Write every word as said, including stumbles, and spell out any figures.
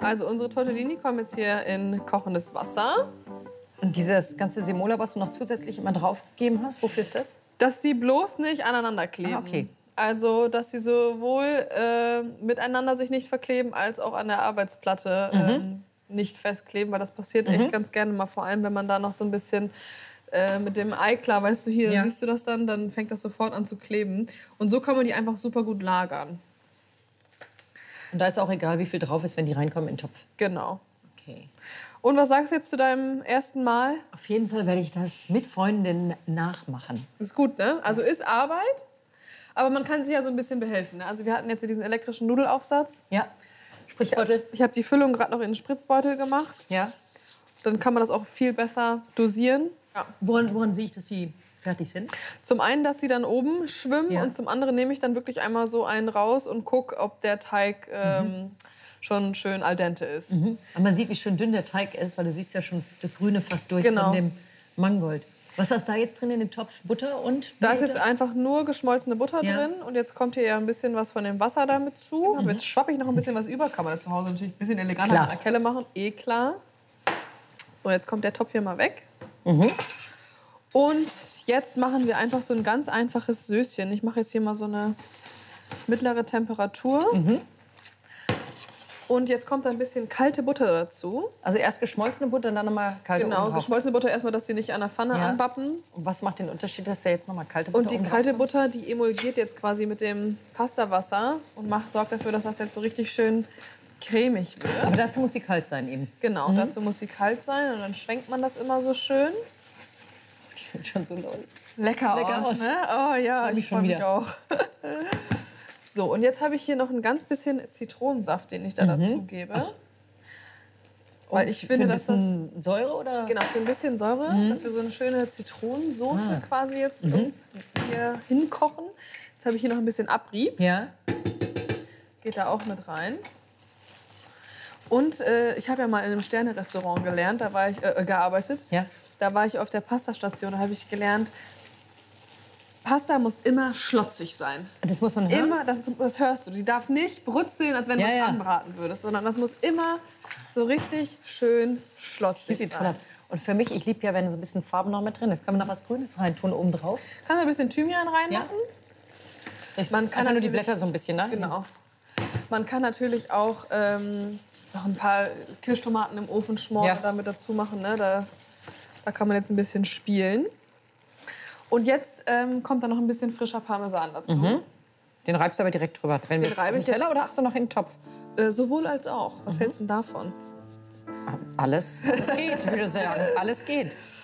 Also unsere Tortellini kommen jetzt hier in kochendes Wasser. Und dieses ganze Semola, was du noch zusätzlich immer draufgegeben hast, wofür ist das? Dass die bloß nicht aneinander kleben. Ah, okay. Also, dass sie sowohl äh, miteinander sich nicht verkleben, als auch an der Arbeitsplatte Mhm. ähm, nicht festkleben. Weil das passiert Mhm. echt ganz gerne mal, vor allem wenn man da noch so ein bisschen äh, mit dem Ei, klar, weißt du, hier Ja. siehst du das dann, dann fängt das sofort an zu kleben. Und so kann man die einfach super gut lagern. Und da ist auch egal, wie viel drauf ist, wenn die reinkommen in den Topf. Genau. Okay. Und was sagst du jetzt zu deinem ersten Mal? Auf jeden Fall werde ich das mit Freundinnen nachmachen. Ist gut, ne? Also ist Arbeit, aber man kann sich ja so ein bisschen behelfen. Ne? Also wir hatten jetzt hier diesen elektrischen Nudelaufsatz. Ja. Spritzbeutel. Ich habe die Füllung gerade noch in den Spritzbeutel gemacht. Ja. Dann kann man das auch viel besser dosieren. Ja. Woran, woran sehe ich, dass sie fertig sind? Zum einen, dass sie dann oben schwimmen Ja. und zum anderen nehme ich dann wirklich einmal so einen raus und gucke, ob der Teig ähm, schon schön al dente ist. Mhm. Aber man sieht, wie schön dünn der Teig ist, weil du siehst ja schon das Grüne fast durch Genau. von dem Mangold. Was ist da jetzt drin in dem Topf? Butter und? Da ist Butter? jetzt einfach nur geschmolzene Butter Ja. drin und jetzt kommt hier ja ein bisschen was von dem Wasser damit zu. Aber jetzt schwappe ich noch ein bisschen was über. Kann man das zu Hause natürlich ein bisschen eleganter Klar. mit einer Kelle machen. Eh klar. So, jetzt kommt der Topf hier mal weg. Mhm. Und jetzt machen wir einfach so ein ganz einfaches Söschen. Ich mache jetzt hier mal so eine mittlere Temperatur. Mhm. Und jetzt kommt ein bisschen kalte Butter dazu. Also erst geschmolzene Butter, dann nochmal kalte Genau, oben drauf. geschmolzene Butter erstmal, dass sie nicht an der Pfanne Ja. anbappen. Und was macht den Unterschied, dass da jetzt nochmal kalte Butter Und die oben drauf kalte kommt? Butter, die emulgiert jetzt quasi mit dem Pastawasser und macht, sorgt dafür, dass das jetzt so richtig schön cremig wird. Aber dazu muss sie kalt sein eben. Genau, dazu muss sie kalt sein und dann schwenkt man das immer so schön. Die sind schon so doll. Lecker, Lecker aus, aus. ne? Oh ja, Freu mich ich schon freue mich wieder. auch. So, und jetzt habe ich hier noch ein ganz bisschen Zitronensaft, den ich da dazu gebe. Weil ich finde, für ein dass das... bisschen Säure oder? Genau, für ein bisschen Säure, dass wir so eine schöne Zitronensoße Ah. quasi jetzt uns hier hinkochen. Jetzt habe ich hier noch ein bisschen Abrieb. Ja. Geht da auch mit rein. Und äh, ich habe ja mal in einem Sterne-Restaurant gelernt, da war ich äh, gearbeitet. Ja. Da war ich auf der Pastastation, da habe ich gelernt, Pasta muss immer schlotzig sein. Das muss man hören? Immer, das, das hörst du. Die darf nicht brutzeln, als wenn du Ja, es ja. anbraten würdest, sondern das muss immer so richtig schön schlotzig Sieht sein. toll aus. Und für mich, ich liebe ja, wenn so ein bisschen Farben noch mit drin ist. Kann man noch was Grünes reintun oben drauf? Kannst du ein bisschen Thymian reinmachen? Ich Man kann einfach nur die natürlich- Blätter so ein bisschen, ne? Genau. Man kann natürlich auch ähm, noch ein paar Kirschtomaten im Ofen schmoren Ja. und damit dazu machen. Ne? Da, da kann man jetzt ein bisschen spielen. Und jetzt ähm, kommt da noch ein bisschen frischer Parmesan dazu. Mhm. Den reibst du aber direkt drüber. Wenn wir Den reibe auf ich den Teller jetzt- oder ach so noch im Topf? Äh, sowohl als auch. Was Mhm. hältst du denn davon? Alles, alles geht, würde ich sagen. Alles geht.